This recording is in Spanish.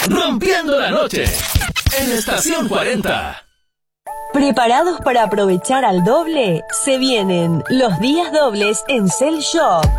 Rompiendo la noche en Estación 40. ¿Preparados para aprovechar al doble? Se vienen los días dobles en Cell Shop.